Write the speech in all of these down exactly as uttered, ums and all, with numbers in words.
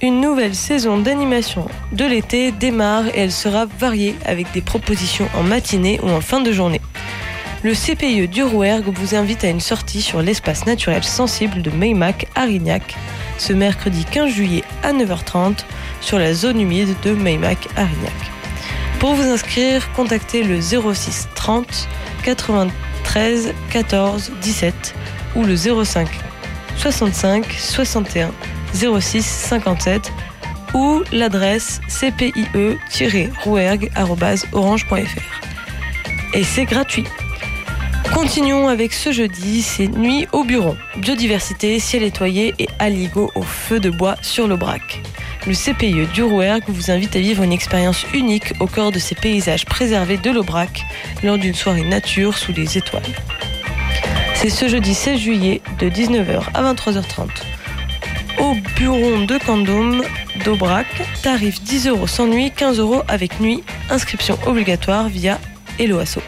Une nouvelle saison d'animation de l'été démarre et elle sera variée avec des propositions en matinée ou en fin de journée. Le C P I E du Rouergue vous invite à une sortie sur l'espace naturel sensible de Meymac à Rignac ce mercredi quinze juillet à neuf heures trente sur la zone humide de Meymac à Rignac. Pour vous inscrire, contactez le zéro six trente quatre-vingt-treize quatorze dix-sept ou le zéro cinq soixante-cinq soixante et un zéro six cinquante-sept ou l'adresse c p i e tiret rouergue arobase orange point f r. Et c'est gratuit. Continuons avec ce jeudi, c'est Nuit au Buron. Biodiversité, ciel étoilé et aligot au feu de bois sur l'Aubrac. Le C P I E du Rouergue vous invite à vivre une expérience unique au cœur de ces paysages préservés de l'Aubrac lors d'une soirée nature sous les étoiles. C'est ce jeudi seize juillet de dix-neuf heures à vingt-trois heures trente. Au Buron de Condom d'Aubrac, tarif dix euros sans nuit, quinze euros avec nuit, inscription obligatoire via Helloasso.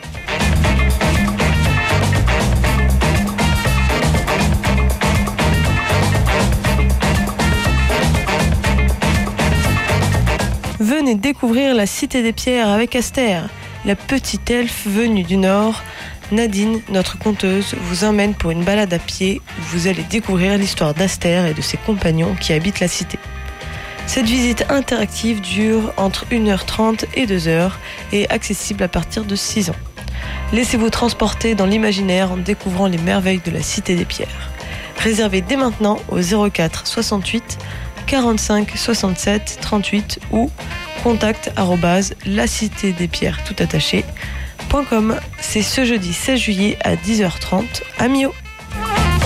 Venez découvrir la Cité des Pierres avec Aster. La petite elfe venue du Nord, Nadine, notre conteuse, vous emmène pour une balade à pied où vous allez découvrir l'histoire d'Aster et de ses compagnons qui habitent la cité. Cette visite interactive dure entre une heure trente et deux heures et est accessible à partir de six ans. Laissez-vous transporter dans l'imaginaire en découvrant les merveilles de la Cité des Pierres. Réservez dès maintenant au zéro quatre soixante-huit quarante-cinq soixante-sept trente-huit ou contact arobase la cité des pierres tout attaché point com. C'est ce jeudi seize juillet à dix heures trente à Millau.